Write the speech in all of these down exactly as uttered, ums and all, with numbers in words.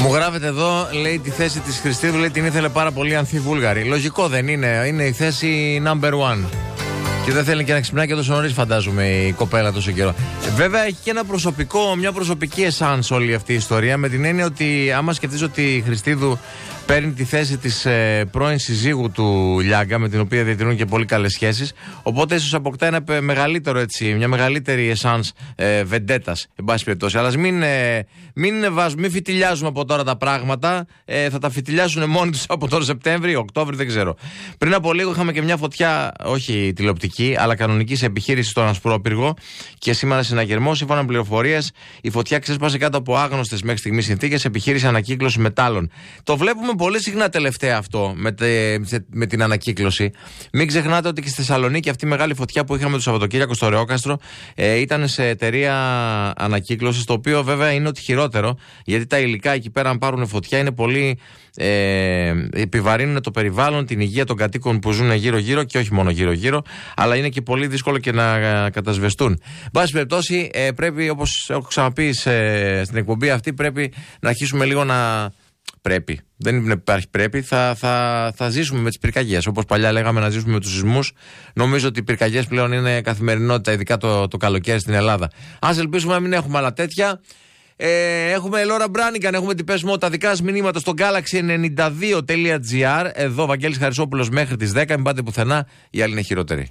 Μου γράφεται εδώ, λέει τη θέση της Χριστίδου, λέει την ήθελε πάρα πολύ Ανθή-Βούλγαρη. Λογικό δεν είναι, είναι η θέση number one. Και δεν θέλει και να ξυπνάει και τόσο νωρίς, φαντάζομαι, η κοπέλα τόσο καιρό. Βέβαια έχει και ένα προσωπικό, μια προσωπική εσάνς όλη αυτή η ιστορία, με την έννοια ότι άμα σκεφτείς ότι η Χριστίδου παίρνει τη θέση της ε, πρώην συζύγου του Λιάγκα, με την οποία διατηρούν και πολύ καλές σχέσεις. Οπότε ίσως αποκτά ένα μεγαλύτερο, έτσι, μια μεγαλύτερη εσάνς ε, βεντέτας, εν πάση περιπτώσει. Αλλά μην, ε, μην, βάζ, μην φιτιλιάζουμε από τώρα τα πράγματα. Ε, θα τα φιτιλιάζουν μόνοι τους από τον Σεπτέμβρη, Οκτώβρη, δεν ξέρω. Πριν από λίγο είχαμε και μια φωτιά, όχι τηλεοπτική, αλλά κανονική, σε επιχείρηση στον Ασπρόπυργο. Και σήμερα συναγερμό, σύμφωνα με πληροφορίες, η φωτιά ξέσπασε κάτω από άγνωστες μέχρι στιγμής συνθήκες, επιχείρηση ανακύκλωση μετάλλων. Το βλέπουμε πολύ συχνά τελευταία αυτό με, τε, με την ανακύκλωση. Μην ξεχνάτε ότι και στη Θεσσαλονίκη αυτή η μεγάλη φωτιά που είχαμε το Σαββατοκύριακο στο Ρεόκαστρο ε, ήταν σε εταιρεία ανακύκλωσης, το οποίο βέβαια είναι ότι χειρότερο, γιατί τα υλικά εκεί πέρα, αν πάρουν φωτιά, είναι πολύ. Ε, επιβαρύνουν το περιβάλλον, την υγεία των κατοίκων που ζουν γύρω-γύρω και όχι μόνο γύρω-γύρω, αλλά είναι και πολύ δύσκολο και να ε, κατασβεστούν. Βάση περιπτώσει, ε, πρέπει, όπως έχω ξαναπεί σε, στην εκπομπή αυτή, πρέπει να αρχίσουμε λίγο να. Πρέπει. Δεν υπάρχει πρέπει. Θα, θα, θα ζήσουμε με τις πυρκαγιές. Όπως παλιά λέγαμε να ζήσουμε με τους σεισμούς. Νομίζω ότι οι πυρκαγιές πλέον είναι καθημερινότητα, ειδικά το, το καλοκαίρι στην Ελλάδα. Ας ελπίσουμε να μην έχουμε άλλα τέτοια. Ε, έχουμε Λόρα Μπράνιγκαν, έχουμε την πέσουμε τα δικά σας μηνύματα στο γκάλαξι ενενήντα δύο τελεία τζι άρ. Εδώ Βαγγέλης Χαρισόπουλος μέχρι τις δέκα. Μην πάτε πουθενά, οι άλλοι είναι χειρότεροι.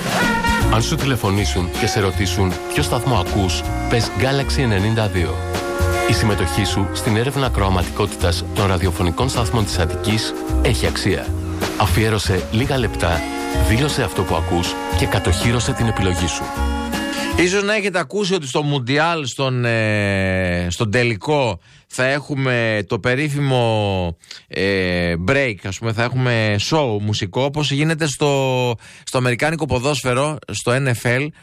Αν σου τηλεφωνήσουν και σε ρωτήσουν ποιο σταθμό ακούς, πες γκάλαξι ενενήντα δύο. Η συμμετοχή σου στην έρευνα ακροαματικότητας των ραδιοφωνικών σταθμών της Αττικής έχει αξία. Αφιέρωσε λίγα λεπτά, δήλωσε αυτό που ακούς και κατοχύρωσε την επιλογή σου. Ίσως να έχετε ακούσει ότι στο Μουντιάλ, στον, ε, στον τελικό, θα έχουμε το περίφημο ε, break, ας πούμε, θα έχουμε show μουσικό, όπως γίνεται στο, στο αμερικάνικο ποδόσφαιρο, στο N F L,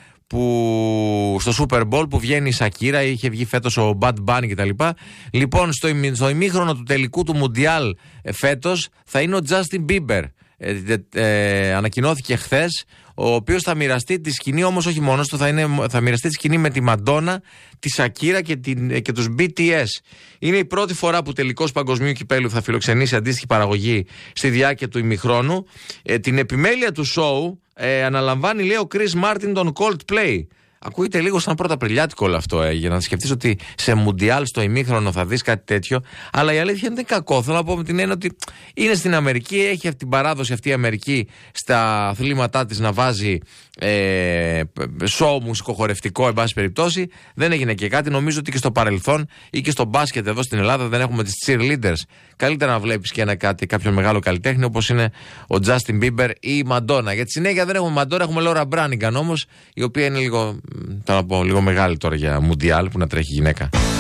που, στο Super Bowl που βγαίνει η Σακύρα, είχε βγει φέτος ο Bad Bunny κτλ. Λοιπόν, στο, στο ημίχρονο του τελικού του Μουντιάλ ε, φέτος θα είναι ο Justin Bieber. Ε, ε, ε, ανακοινώθηκε χθες, ο οποίος θα μοιραστεί τη σκηνή, όμως όχι μόνος του, θα, είναι, θα μοιραστεί τη σκηνή με τη Μαντόνα, τη Σακύρα και, την, και τους μπι τι ες. Είναι η πρώτη φορά που τελικός παγκοσμίου κυπέλου θα φιλοξενήσει αντίστοιχη παραγωγή στη διάρκεια του ημιχρόνου. Ε, την επιμέλεια του σοου ε, αναλαμβάνει, λέει, ο Chris Martin των Coldplay. Ακούγεται λίγο σαν πρώτα Απριλιάτικο όλο αυτό, ε, για να σκεφτείς ότι σε Μουντιάλ στο ημίχρονο θα δεις κάτι τέτοιο. Αλλά η αλήθεια είναι κακό. Θέλω να πω με την έννοια ότι είναι στην Αμερική, έχει αυτή την παράδοση αυτή η Αμερική στα αθλήματά της να βάζει ε, σοου μουσικοχορευτικό, εν πάση περιπτώσει. Δεν έγινε και κάτι. Νομίζω ότι και στο παρελθόν ή και στο μπάσκετ εδώ στην Ελλάδα δεν έχουμε τις cheerleaders. Καλύτερα να βλέπεις και ένα κάτι, κάποιο μεγάλο καλλιτέχνη όπως είναι ο Justin Bieber ή η Μαντόνα. Για τη συνέχεια δεν έχουμε Μαντόνα, έχουμε Λόρα Μπράνιγκαν όμως, η οποία είναι λίγο, θα να πω, λίγο μεγάλη τώρα για Μουντιάλ που να τρέχει γυναίκα.